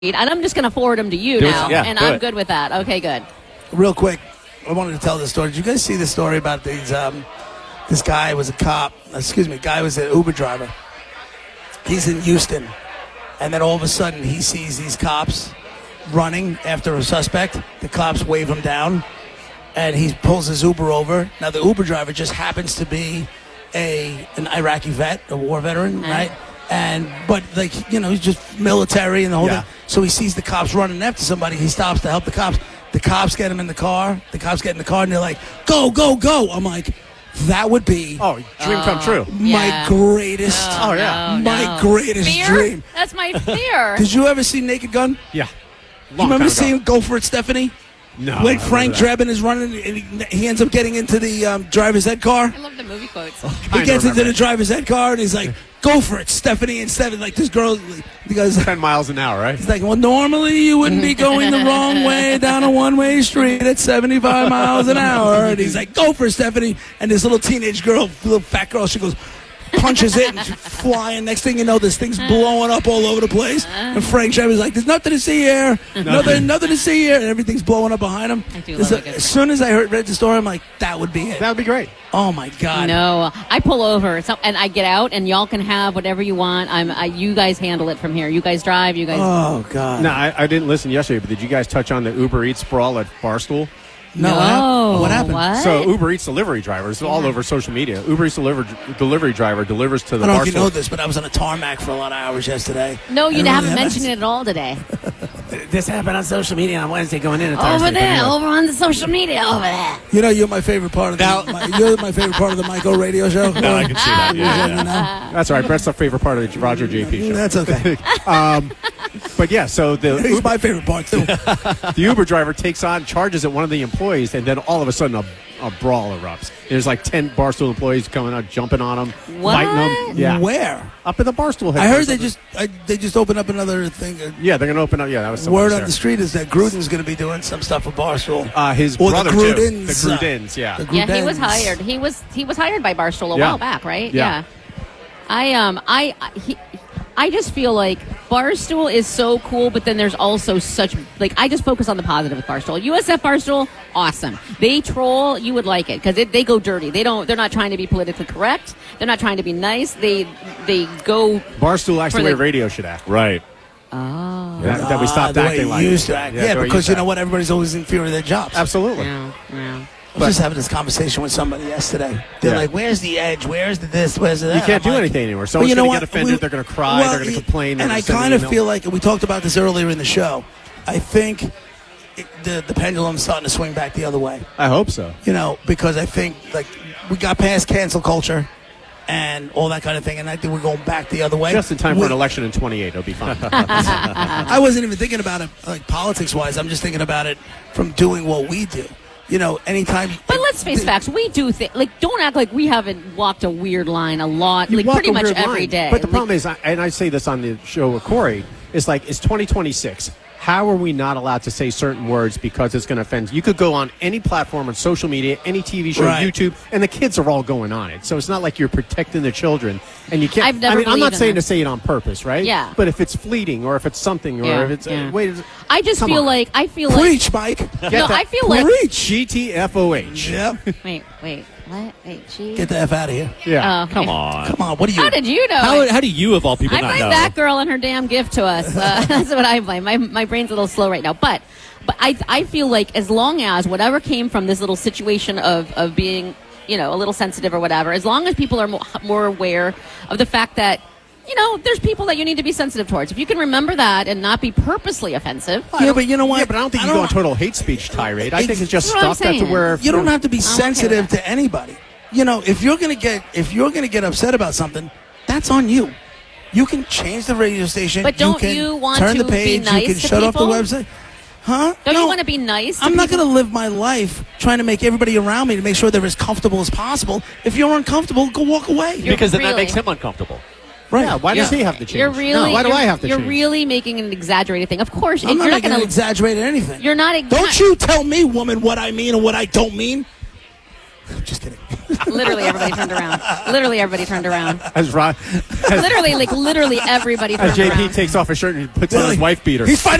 and I'm just going to forward them to you now, and I'm good with that. Okay, good. Real quick, I wanted to tell this story. Did you guys see the story about these? This guy was a cop. Guy was an Uber driver. He's in Houston, and then all of a sudden he sees these cops running after a suspect. The cops wave him down, and he pulls his Uber over. Now the Uber driver just happens to be an Iraqi vet, a war veteran, right? But he's just military and the whole thing. So he sees the cops running after somebody. He stops to help the cops. The cops get him in the car. The cops get in the car and they're like, "Go, go, go!" I'm like, that would be dream come true. My greatest. Greatest dream. That's my fear. Did you ever see Naked Gun? Yeah. You remember seeing Go For It, Stephanie? No. When Frank Drebin is running, and he ends up getting into the driver's ed car. I love the movie quotes. He gets into the driver's ed car, and he's like, "Go for it, Stephanie." And Stephanie, like this girl, he goes 10 miles an hour, right? He's like, "Well, normally you wouldn't be going the wrong way down a one-way street at 75 miles an hour." And he's like, "Go for it, Stephanie." And this little teenage girl, little fat girl, she goes, punches it, and she's flying. Next thing you know, this thing's blowing up all over the place. And Frank Trevor's like, "There's nothing to see here. Nothing to see here." And everything's blowing up behind him. I do love it. As soon as I read the story, I'm like, that would be it. That would be great. Oh, my God. No, I pull over, and I get out, and y'all can have whatever you want. You guys handle it from here. You guys drive. You guys. Oh, God. No, I didn't listen yesterday, but did you guys touch on the Uber Eats brawl at Barstool? No. What happened? What? So Uber Eats delivery drivers all over social media. Uber Eats delivery driver delivers to the Barstool. I don't know if you know this, but I was on a tarmac for a lot of hours yesterday. No, you haven't mentioned it at all today. This happened on social media on Wednesday going into Thursday. Over there, over on the social media, over there. You know, you're my favorite part of you're my favorite part of the Michael radio show. No, I can see that. Yeah. That's all right. Brett's the favorite part of the Roger JP show. That's okay. But yeah, so he's my favorite part too. The Uber driver takes on charges at one of the employees, and then all of a sudden a brawl erupts. There's like 10 Barstool employees coming out, jumping on him, fighting them. Yeah, where? Up in the Barstool. I heard they just opened up another thing. Yeah, they're going to open up. Yeah, that was word on the street is that Gruden's going to be doing some stuff for Barstool. His brother too. The Grudens, yeah. The Grudens. Yeah, he was hired. He was hired by Barstool a while back, right? Yeah. I just feel like Barstool is so cool, but then there's also such, I just focus on the positive with Barstool. USF Barstool, awesome. They troll, you would like it, because they go dirty. They're not trying to be politically correct. They're not trying to be nice. They go... Barstool acts the way radio should act. Right. Oh. That we stopped acting like used to act. Yeah, because you know what? Everybody's always in fear of their jobs. Absolutely. Yeah. I was just having this conversation with somebody yesterday. They're like, "Where's the edge? Where's the this? Where's the that?" You can't do anything anymore. Someone's going to get offended. They're going to cry. They're going to complain. And I kind of feel like, we talked about this earlier in the show, I think the pendulum's starting to swing back the other way. I hope so. You know, because I think we got past cancel culture and all that kind of thing, and I think we're going back the other way. Just in time for an election in 28. It'll be fine. I wasn't even thinking about it politics-wise. I'm just thinking about it from doing what we do. You know, anytime. But let's face facts. We do don't act like we haven't walked a weird line a lot, pretty much every day. But the problem is, and I say this on the show with Corey, it's 2026. How are we not allowed to say certain words because it's going to offend? You could go on any platform on social media, any TV show, YouTube, and the kids are all going on it. So it's not like you're protecting the children, and you can't. I'm not saying to say it on purpose, right? Yeah. But if it's fleeting, or if it's something, or if it's I feel like preach, Mike. I feel like preach. GTFOH. Yep. Wait. What? Wait, G? Get the F out of here. Yeah. Come on. What do you? How did you know? How do you, of all people, I not blame know? that girl and her damn gift to us. That's what I blame. My brain's a little slow right now. But I feel like as long as whatever came from this little situation of being, a little sensitive or whatever, as long as people are more aware of the fact that, there's people that you need to be sensitive towards. If you can remember that and not be purposely offensive. Yeah, but you know what? Yeah, but I don't think you go on total hate speech tirade. I think it's just stuff that's where you don't have to be sensitive to anybody. If you're gonna get upset about something, that's on you. You can change the radio station. But don't you want turn to the page? be nice You can to shut off the people? website. Huh? Don't you want to be nice to I'm not people? going to live my life trying to make everybody around me to make sure they're as comfortable as possible. If you're uncomfortable, go walk away. Because then that makes him uncomfortable. Right. Yeah, why does he have to change? Why do I have to change? You're really making an exaggerated thing. Of course, I'm you're not going to exaggerate anything. You're not. Don't you tell me, woman, what I mean and what I don't mean. I'm just kidding. Literally everybody turned around. Literally everybody turned around. As Ron, Literally everybody turned as JP around. takes off his shirt and puts on his wife beater. He's fighting